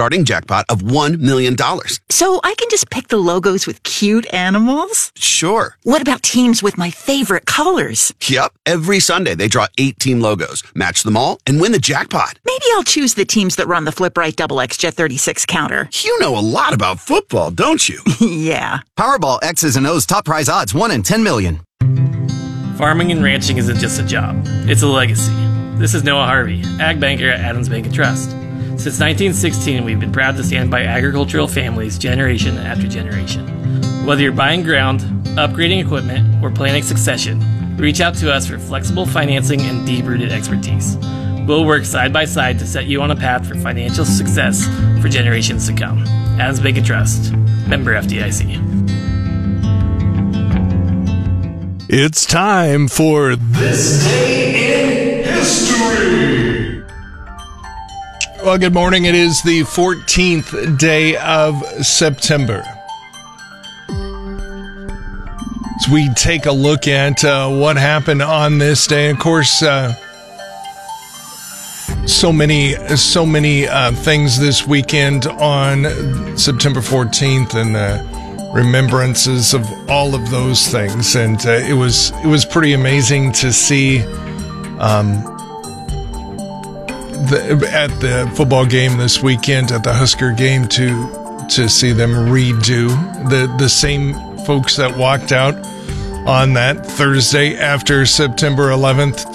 starting jackpot of $1 million. So I can just pick the logos with cute animals? Sure. What about teams with my favorite colors? Yep. Every Sunday, they draw 8 team logos, match them all, and win the jackpot. Maybe I'll choose the teams that run the Flip Right Double X Jet 36 counter. You know a lot about football, don't you? Yeah. Powerball X's and O's top prize odds, 1 in 10 million. Farming and ranching isn't just a job, it's a legacy. This is Noah Harvey, Ag Banker at Adams Bank and Trust. Since 1916, we've been proud to stand by agricultural families generation after generation. Whether you're buying ground, upgrading equipment, or planning succession, reach out to us for flexible financing and deep-rooted expertise. We'll work side by side to set you on a path for financial success for generations to come. Adams Bank and Trust, member FDIC. It's time for This Day in History. Well, good morning. It is the 14th day of September. As we take a look at what happened on this day, of course, so many things this weekend on September 14th and remembrances of all of those things, and it was pretty amazing to see at the football game this weekend, at the Husker game, to see them redo the same folks that walked out on that Thursday after September 11th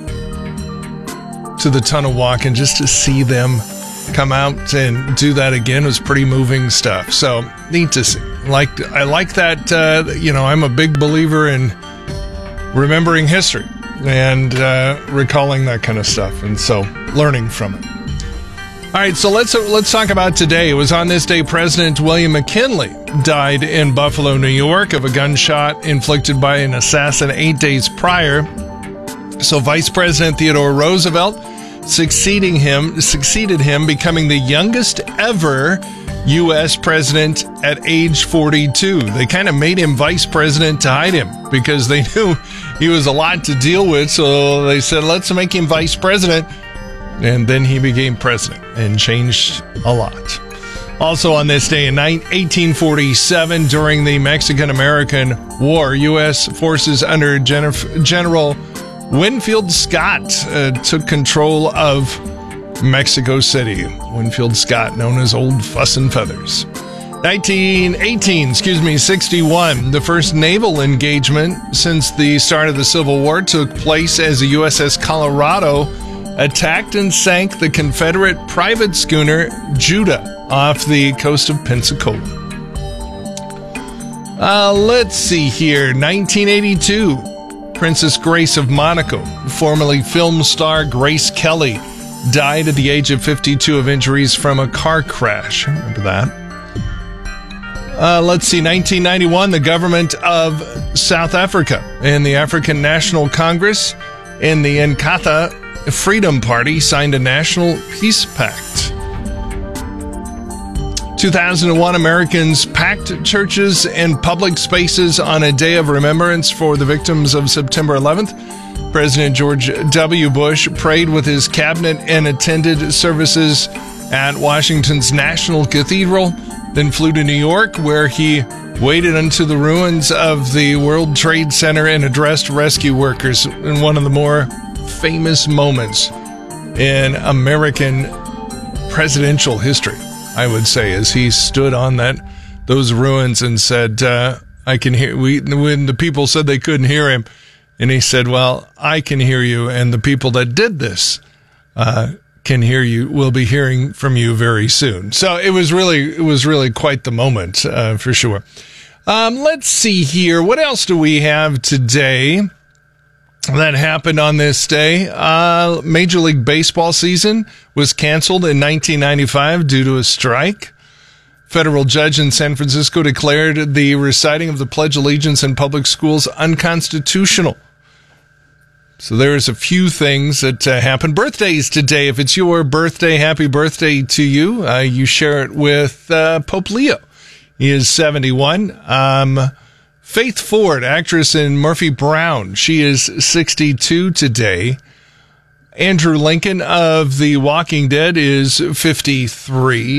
to the Tunnel Walk, and just to see them come out and do that again was pretty moving stuff. So neat to see. I like that. I'm a big believer in remembering history and recalling that kind of stuff, and so learning from it. All right, so let's talk about today. It was on this day President William McKinley died in Buffalo, New York, of a gunshot inflicted by an assassin 8 days prior. So Vice President Theodore Roosevelt succeeded him, becoming the youngest ever U.S. president at age 42. They kind of made him vice president to hide him because they knew he was a lot to deal with. So they said, let's make him vice president. And then he became president and changed a lot. Also on this day in 1847, during the Mexican-American War, U.S. forces under General Winfield Scott took control of Mexico City. Winfield Scott, known as Old Fuss and Feathers. 61, the first naval engagement since the start of the Civil War took place as the USS Colorado attacked and sank the Confederate private schooner Judah off the coast of Pensacola. Let's see here. 1982, Princess Grace of Monaco, formerly film star Grace Kelly, died at the age of 52 of injuries from a car crash. Remember that. Let's see, 1991, the government of South Africa and the African National Congress and the Inkatha Freedom Party signed a national peace pact. 2001, Americans packed churches and public spaces on a day of remembrance for the victims of September 11th. President George W. Bush prayed with his cabinet and attended services at Washington's National Cathedral, then flew to New York, where he waded into the ruins of the World Trade Center and addressed rescue workers in one of the more famous moments in American presidential history, I would say, as he stood on those ruins and said, I can hear, when the people said they couldn't hear him, and he said, well, I can hear you, and the people that did this can hear you, will be hearing from you very soon. So it was really quite the moment, for sure. Let's see here. What else do we have today that happened on this day? Major League Baseball season was canceled in 1995 due to a strike. Federal judge in San Francisco declared the reciting of the Pledge of Allegiance in public schools unconstitutional. So there's a few things that happened. Birthdays today. If it's your birthday, happy birthday to you. You share it with Pope Leo. He is 71. Faith Ford, actress in Murphy Brown, she is 62 today. Andrew Lincoln of The Walking Dead is 53.